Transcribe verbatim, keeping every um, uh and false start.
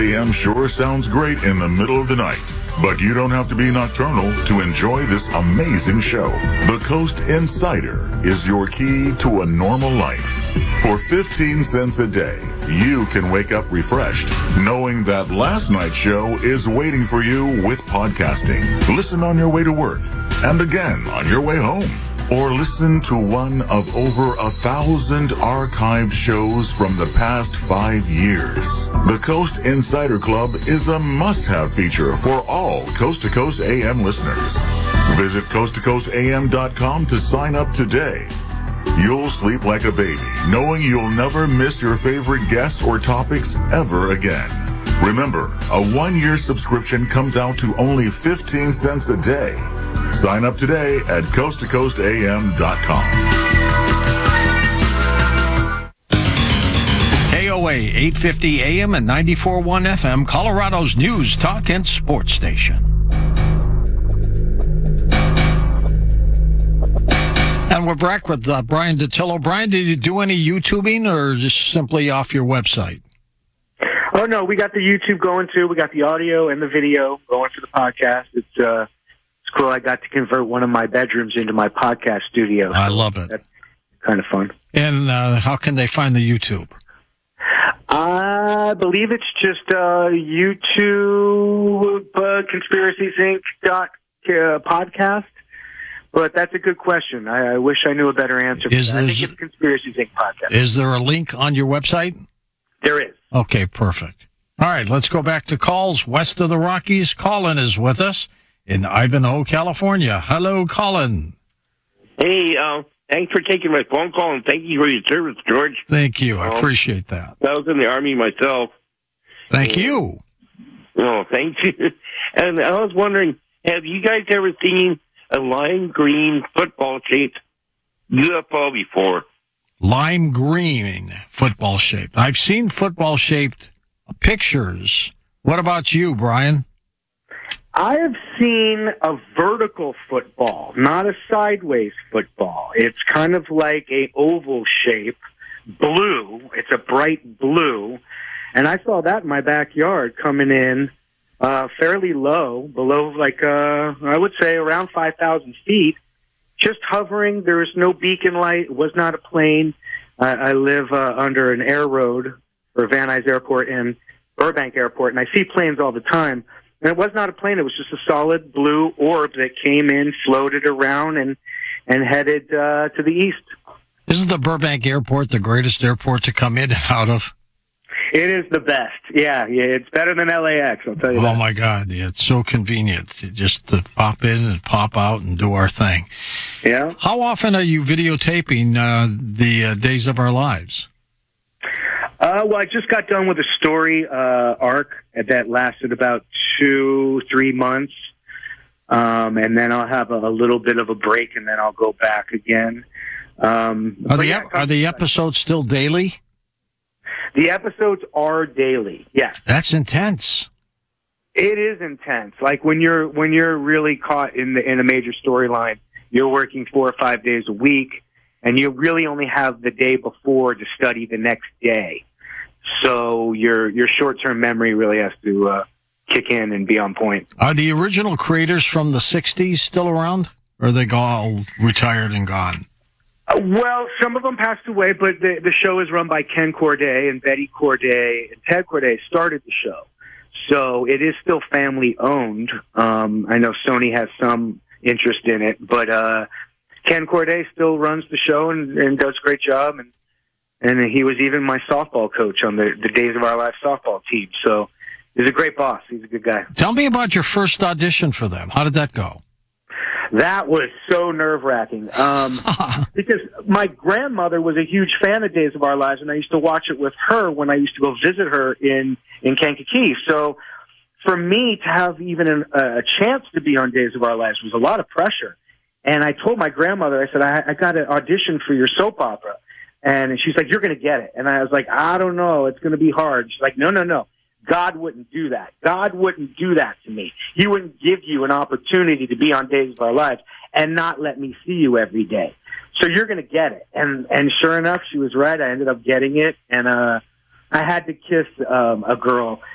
A M sure sounds great in the middle of the night. But you don't have to be nocturnal to enjoy this amazing show. The Coast Insider is your key to a normal life. For fifteen cents a day, you can wake up refreshed, knowing that last night's show is waiting for you with podcasting. Listen on your way to work, and again on your way home. Or listen to one of over a thousand archived shows from the past five years. The Coast Insider Club is a must-have feature for all Coast to Coast A M listeners. Visit coast to coast a m dot com to sign up today. You'll sleep like a baby, knowing you'll never miss your favorite guests or topics ever again. Remember, a one-year subscription comes out to only fifteen cents a day. Sign up today at coast to coast a m dot com. K O A eight fifty A M and ninety-four point one F M, Colorado's news, talk, and sports station. And we're back with uh, Brian Dattilo. Brian, did you do any YouTubing or just simply off your website? Oh, no, we got the YouTube going, too. We got the audio and the video going for the podcast. It's uh, it's cool. I got to convert one of my bedrooms into my podcast studio. I love it. That's kind of fun. And uh, how can they find the YouTube? I believe it's just uh, YouTube uh, Conspiracies Inc dot uh, podcast. But that's a good question. I, I wish I knew a better answer. Is I think it's Conspiracies Inc podcast. Is there a link on your website? There is. Okay, perfect. All right, let's go back to calls west of the Rockies. Colin is with us in Ivanhoe, California. Hello, Colin. Hey, uh, thanks for taking my phone call, and thank you for your service, George. Thank you. I um, appreciate that. I was in the Army myself. Thank you. Oh, thank you. And I was wondering, have you guys ever seen a lime green football-shaped U F O before? Lime green football shaped. I've seen football shaped pictures. What about you, Brian? I have seen a vertical football, not a sideways football. It's kind of like a oval shape, blue. It's a bright blue. And I saw that in my backyard coming in uh, fairly low, below like, uh, I would say around five thousand feet. Just hovering. There was no beacon light. It was not a plane. Uh, I live uh, under an air road for Van Nuys Airport and Burbank Airport, and I see planes all the time. And it was not a plane. It was just a solid blue orb that came in, floated around, and and headed uh, to the east. Isn't the Burbank Airport the greatest airport to come in and out of? It is the best. Yeah, yeah, it's better than L A X, I'll tell you oh, that. Oh, my God. Yeah, it's so convenient just to pop in and pop out and do our thing. Yeah. How often are you videotaping uh, the uh, Days of Our Lives? Uh, well, I just got done with a story uh, arc that lasted about two, three months. Um, and then I'll have a, a little bit of a break, and then I'll go back again. Um, are, the, yeah, are the episodes still daily? The episodes are daily, yes. That's intense. It is intense. Like when you're when you're really caught in the in a major storyline, you're working four or five days a week, and you really only have the day before to study the next day. So your your short term memory really has to uh, kick in and be on point. Are the original creators from the sixties still around, or are they all retired and gone? Uh, well, some of them passed away, but the, the show is run by Ken Corday, and Betty Corday and Ted Corday started the show. So it is still family owned. Um, I know Sony has some interest in it, but uh, Ken Corday still runs the show and, and does a great job. And, and he was even my softball coach on the, the Days of Our Lives softball team. So he's a great boss. He's a good guy. Tell me about your first audition for them. How did that go? That was so nerve-wracking um, because my grandmother was a huge fan of Days of Our Lives, and I used to watch it with her when I used to go visit her in, in Kankakee. So for me to have even an, a chance to be on Days of Our Lives was a lot of pressure. And I told my grandmother, I said, I, I got an audition for your soap opera. And she's like, you're going to get it. And I was like, I don't know. It's going to be hard. She's like, no, no, no. God wouldn't do that. God wouldn't do that to me. He wouldn't give you an opportunity to be on Days of Our Lives and not let me see you every day. So you're going to get it. And and sure enough, she was right. I ended up getting it. And uh, I had to kiss um, a girl